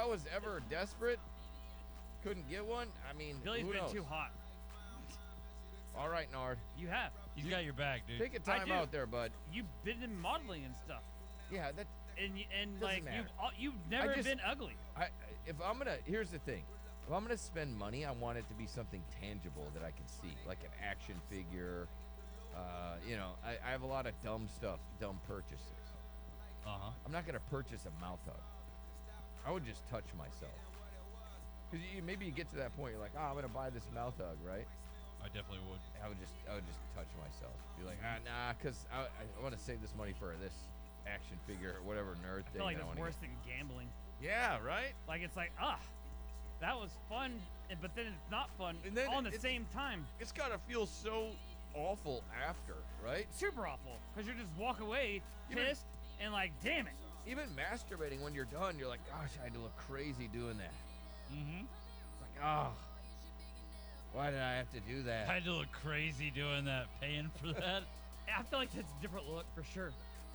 was ever desperate, couldn't get one, I mean, Billy's who been knows? too hot. All right, Nard. You have. He's got your back, dude. Take a time do. out there, bud. You've been in modeling and stuff, Yeah, that. and Doesn't like matter. you've never just- been ugly. If I'm gonna, here's the thing. If I'm gonna spend money, I want it to be something tangible that I can see, like an action figure. I have a lot of dumb purchases. Uh-huh. I'm not gonna purchase a mouth hug. I would just touch myself. Cause maybe you get to that point, you're like, I'm gonna buy this mouth hug, right? I definitely would. I would just touch myself. Be like, nah, cause I want to save this money for this action figure or whatever nerd I thing. feel like that I that's wanna worse get. than gambling. Yeah, right. Like it's like that was fun, but then it's not fun And then all at the it's- same time. It's gotta feel so awful after, right? Super awful, because you just walk away Even- pissed and like, damn it. Even masturbating when you're done, you're like, gosh, I had to look crazy doing that. Mm-hmm. It's like, why did I have to do I that? had to look crazy doing that, paying for that. I feel like that's a different look for sure.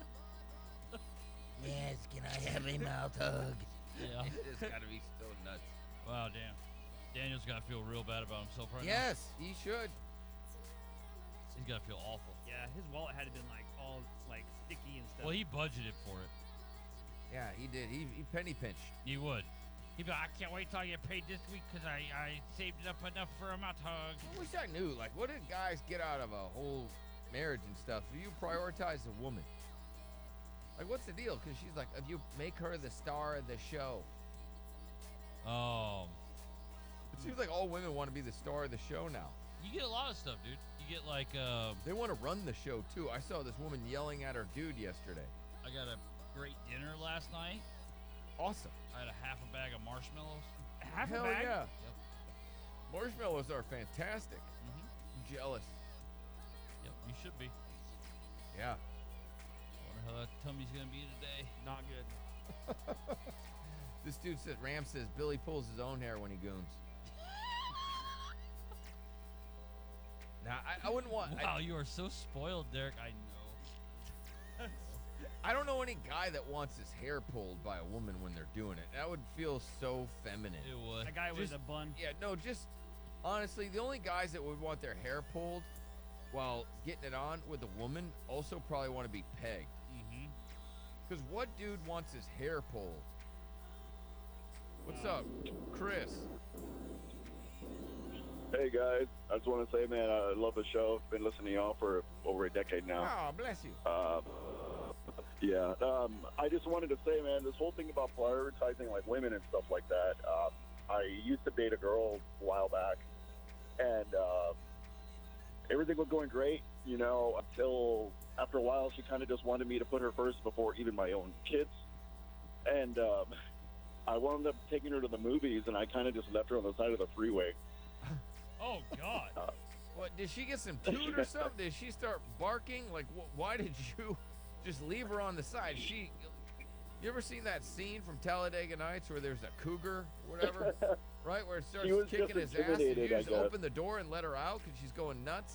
Yes, can I have a mouth hug? Yeah. It's gotta be so nuts. Wow, damn. Daniel's got to feel real bad about himself right Yes, he should. now. He's got to feel awful. Yeah, his wallet had to been like all like sticky and stuff. Well, he budgeted for it. Yeah, he did. He penny pinched. He would. He'd be like, I can't wait till I get paid this week because I saved it up enough for a mouth hug. I wish I knew. Like, what did guys get out of a whole marriage and stuff? If you prioritize a woman, like, what's the deal? Because she's like, if you make her the star of the show. It seems like all women want to be the star of the show now. You get a lot of stuff, dude. You get like, They want to run the show too. I saw this woman yelling at her dude yesterday. I got a great dinner last night. Awesome. I had a half a bag of marshmallows. Half Hell a bag. yeah. Yep. Marshmallows are fantastic. Mm-hmm. I'm jealous. Yep, you should be. Yeah. Wonder how that tummy's gonna be today. Not good. This dude said, Ram says Billy pulls his own hair when he goons. Now, I wouldn't want. Wow, you are so spoiled, Derek. I know. I don't know any guy that wants his hair pulled by a woman when they're doing it. That would feel so feminine. It would. A guy with Just- a bun. Yeah, no, just honestly, the only guys that would want their hair pulled while getting it on with a woman also probably want to be pegged. Mm-hmm. Because what dude wants his hair pulled? What's up, Chris? Hey guys, I just want to say, man, I love the show. Been listening to y'all for over a decade now. Oh, bless you. I just wanted to say, man, this whole thing about prioritizing like women and stuff like that. I used to date a girl a while back, and everything was going great, you know, until after a while she kind of just wanted me to put her first before even my own kids, and I wound up taking her to the movies, and I kind of just left her on the side of the freeway. Oh God. What, did she get some toot or something? Did she start barking? Like, why did you just leave her on the side? You ever seen that scene from Talladega Nights where there's a cougar, or whatever, right? Where it starts was kicking just his ass, and you intimidated, I just guess. open the door and let her out because she's going nuts?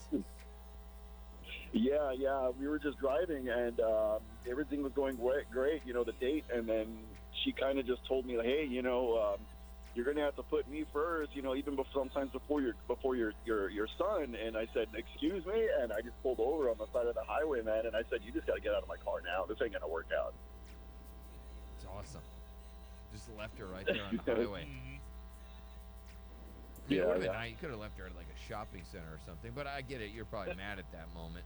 Yeah, we were just driving, and everything was going great, you know, the date, and then she kind of just told me, like, hey, you know, you're gonna have to put me first, you know, even sometimes before your son. And I said, excuse me, and I just pulled over on the side of the highway, man, and I said, you just gotta get out of my car now. This ain't gonna work out. It's awesome. Just left her right there on the highway. Mhm. I mean, it Yeah, would have been yeah. nice. You could have left her at like a shopping center or something, but I get it. You're probably mad at that moment.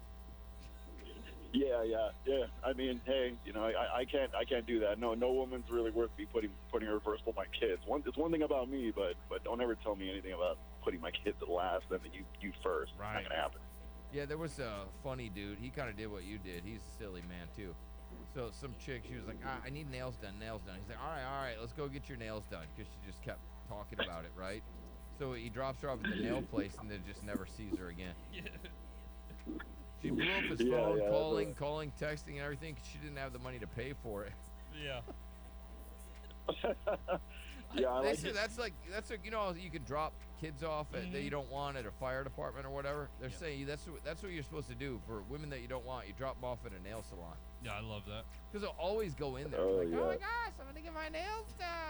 Yeah. I mean, hey, you know, I can't do that. No woman's really worth me putting her first for my kids. It's one thing about me, but don't ever tell me anything about putting my kids at last. Then you first. Right. It's not gonna happen. Yeah, there was a funny dude. He kind of did what you did. He's a silly man, too. So some chick, she was like, I need nails done. He's like, all right, let's go get your nails done. Because she just kept talking about it, right? So he drops her off at the nail place and then just never sees her again. Yeah. She blew up his Yeah, phone, yeah, calling, texting, and everything 'cause she didn't have the money to pay for it. Yeah. Yeah, I They like say it. that's like you know, you can drop kids off that you don't want at a fire department or whatever. They're Yep. saying that's what you're supposed to do for women that you don't want. You drop them off at a nail salon Yeah, I love that. because they'll always go in there. Oh, like, oh my yeah. gosh, I'm gonna get my nails done.